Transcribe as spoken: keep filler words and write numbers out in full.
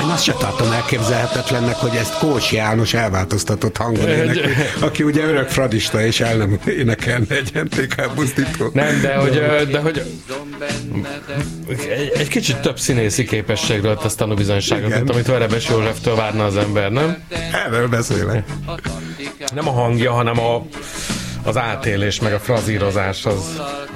Én azt se tartom elképzelhetetlennek, hogy ezt Kócs János elváltoztatott hangon énekli, aki ugye örök fradista, és el nem énekelne egy en té ká busztító. Nem, de hogy, de hogy egy, egy kicsit több színészi képességről tesz tanúbizonyságot, mint amit Verebes Józseftől várna az ember, nem? Erről beszélek. Nem a hangja, hanem a, az átélés, meg a frazírozás az...